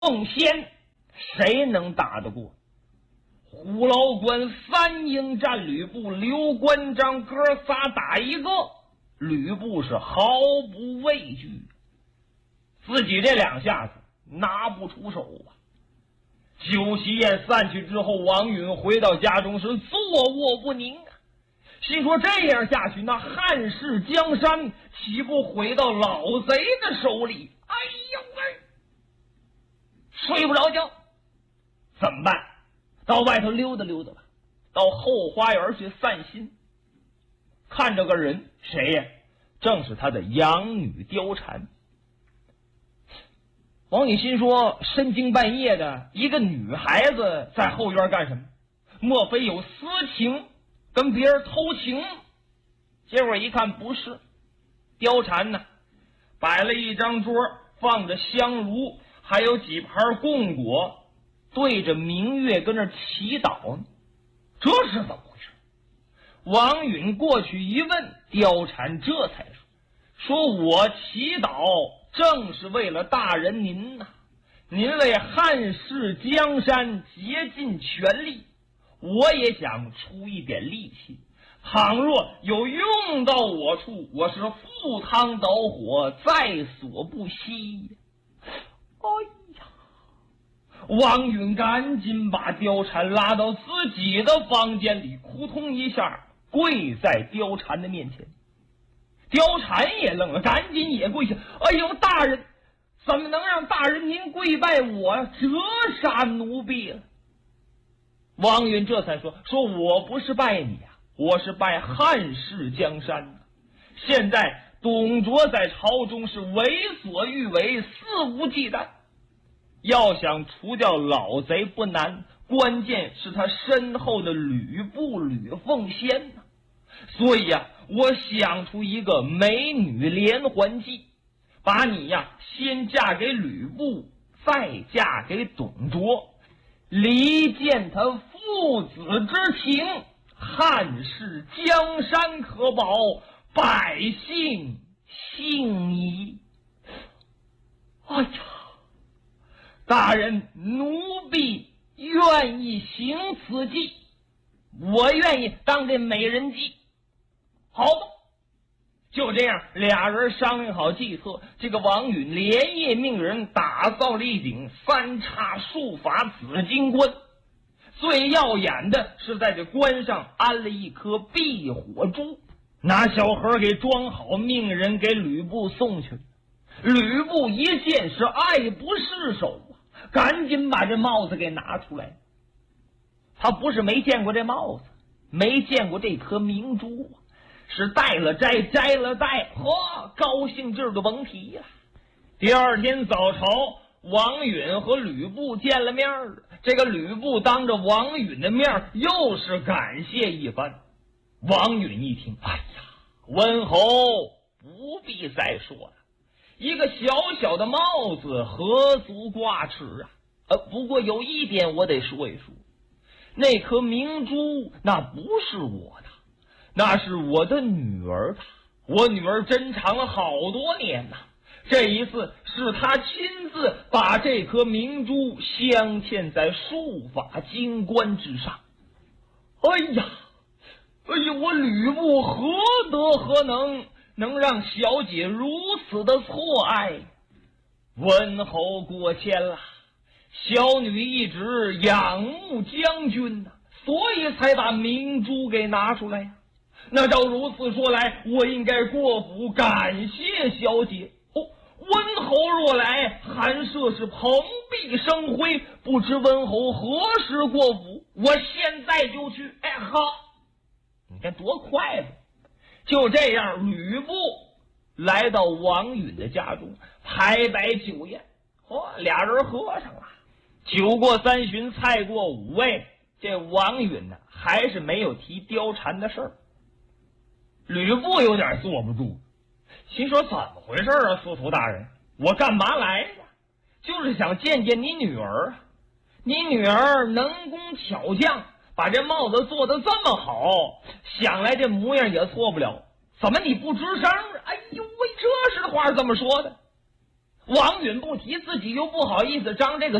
奉先，谁能打得过？虎牢关3英战吕布，刘关张哥仨打一个，吕布是毫不畏惧，自己这2下子拿不出手啊。酒席宴散去之后，王允回到家中是坐卧不宁啊，心说这样下去，那汉室江山岂不毁到老贼的手里？哎呦喂，睡不着觉，怎么办？到外头溜达溜达吧，到后花园去散心。看着个人，谁呀？正是他的养女貂蝉。王允心说，深更半夜的一个女孩子在后院干什么？莫非有私情，跟别人偷情？结果一看不是，貂蝉呢，摆了一张桌，放着香炉，还有几盘供果，对着明月跟那祈祷呢。这是怎么回事？王允过去一问，貂蝉这才说我祈祷正是为了大人您呐，您为汉室江山竭尽全力，我也想出一点力气，倘若有用到我处，我是赴汤蹈火，在所不惜。哎呀，王允赶紧把貂蝉拉到自己的房间里，扑通一下跪在貂蝉的面前。貂蝉也愣了，赶紧也跪下。哎呦，大人，怎么能让大人您跪拜我，折杀奴婢了？王允这才说我不是拜你啊，我是拜汉室江山啊。现在董卓在朝中是为所欲为，肆无忌惮，要想除掉老贼不难，关键是他身后的吕布吕奉先呢。所以啊，我想出一个美女连环计，把你呀先嫁给吕布，再嫁给董卓，离间他父子之情，汉室江山可保，百姓幸矣。哎呀，大人，奴婢愿意行此计，我愿意当这美人计。好吧，就这样，俩人商量好计策。这个王允连夜命人打造了一顶3叉束法紫金冠，最耀眼的是在这冠上安了一颗避火珠，拿小盒给装好，命人给吕布送去。吕布一见是爱不释手啊，赶紧把这帽子给拿出来。他不是没见过这帽子，没见过这颗明珠啊，是戴了摘，摘了戴，高兴劲儿就甭提了。第二天早朝，王允和吕布见了面了。这个吕布当着王允的面又是感谢一番。王允一听，哎呀，温侯不必再说了，一个小小的帽子何足挂齿啊！不过有一点我得说一说，那颗明珠那不是我的，那是我的女儿的，我女儿珍藏了好多年呐。这一次是她亲自把这颗明珠镶嵌在束法金冠之上。哎呀，我吕布何德何能让小姐如此的错爱？温侯过谦了，小女一直仰慕将军呐，所以才把明珠给拿出来呀。那照如此说来，我应该过府感谢小姐。温侯若来，韩舍是蓬荜生辉，不知温侯何时过府？我现在就去。好，你看多快吧！就这样，吕布来到王允的家中，排摆酒宴。俩人喝上了，酒过3巡，菜过5味，这王允呢还是没有提貂蝉的事儿。吕布有点坐不住，心说怎么回事啊，司徒大人，我干嘛来呀？就是想见见你女儿啊！你女儿能工巧匠，把这帽子做得这么好，想来这模样也错不了。怎么你不吱声？哎呦喂，这是话怎么说的？ 王允不提，自己又不好意思张这个